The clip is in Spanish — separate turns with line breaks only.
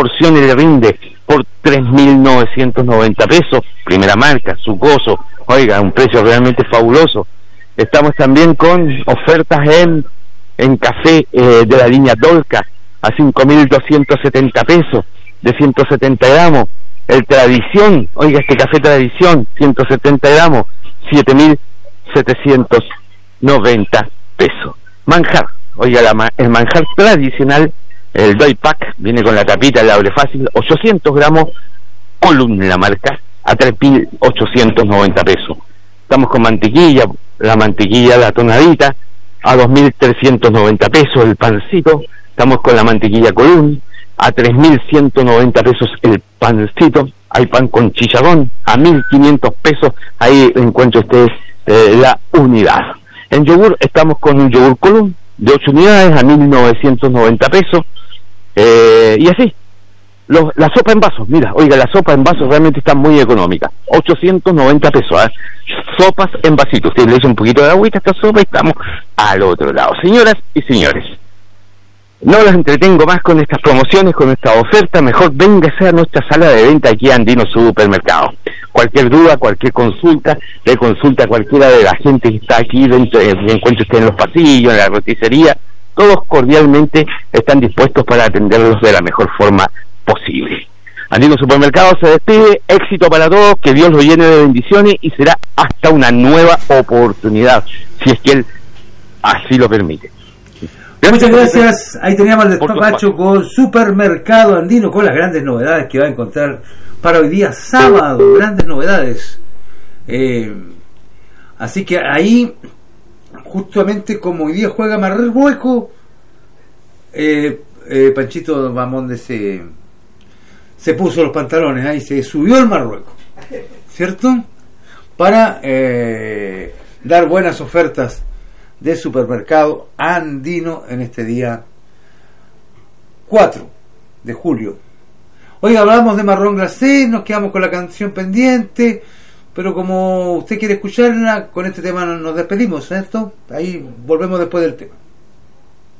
porción y le rinde por 3.990 pesos, primera marca, sucoso, oiga, un precio realmente fabuloso. Estamos también con ofertas en café de la línea Dolca a 5.270 pesos, de 170 gramos. El Tradición, oiga, este café Tradición, 170 gramos, 7.790 pesos. Manjar, oiga, el manjar tradicional, el Doy Pack, viene con la tapita, el abre fácil, 800 gramos, Column la marca, a 3.890 pesos. Estamos con mantequilla, la tonadita, a 2.390 pesos el pancito. Estamos con la mantequilla Column, a 3.190 pesos el pancito. Hay pan con chicharrón, a 1.500 pesos, ahí encuentra ustedes la unidad. En yogur estamos con un yogur Column de 8 unidades a 1.990 pesos, y así. La sopa en vaso, mira, oiga, la sopa en vaso realmente está muy económica, 890 pesos, sopas en vasito. Usted le echa un poquito de agüita a esta sopa y estamos al otro lado. Señoras y señores, no los entretengo más con estas promociones, con esta oferta. Mejor véngase a nuestra sala de venta aquí a Andino Supermercado. Cualquier duda, cualquier consulta, le consulta a cualquiera de la gente que está aquí dentro, encuentre usted en los pasillos, en la roticería. Todos cordialmente están dispuestos para atenderlos de la mejor forma posible. Andino Supermercado se despide, éxito para todos, que Dios lo llene de bendiciones y será hasta una nueva oportunidad, si es que Él así lo permite.
Muchas gracias. Ahí teníamos el despacho con Supermercado Andino, con las grandes novedades que va a encontrar para hoy día sábado, grandes novedades. Así que ahí, justamente como hoy día juega Marruecos, Panchito Bamonde se puso los pantalones, ahí se subió el Marruecos, ¿cierto? Para dar buenas ofertas de Supermercado Andino en este día 4 de julio. Hoy hablamos de Marrón Glacé, nos quedamos con la canción pendiente, pero como usted quiere escucharla, con este tema nos despedimos, ¿cierto? Ahí volvemos después del tema.